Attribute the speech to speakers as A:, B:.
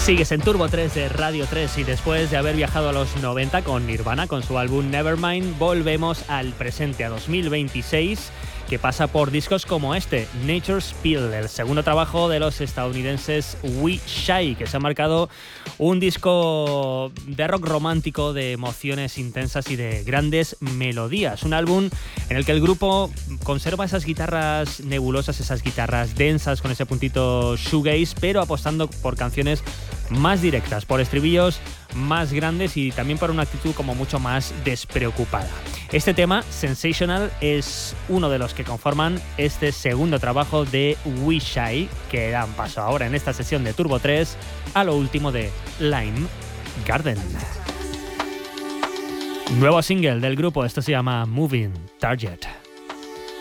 A: Sigues en Turbo 3 de Radio 3 y después de haber viajado a los 90 con Nirvana, con su álbum Nevermind, volvemos al presente, a 2026, que pasa por discos como este, Nature's Pill, el segundo trabajo de los estadounidenses We Shy, que se ha marcado un disco de rock romántico, de emociones intensas y de grandes melodías. Un álbum en el que el grupo conserva esas guitarras nebulosas, esas guitarras densas con ese puntito shoegaze, pero apostando por canciones más directas, por estribillos más grandes y también por una actitud como mucho más despreocupada. Este tema, Sensational, es uno de los que conforman este segundo trabajo de We Shy, que dan paso ahora en esta sesión de Turbo 3 a lo último de Lime Garden. Nuevo single del grupo, esto se llama Moving Target.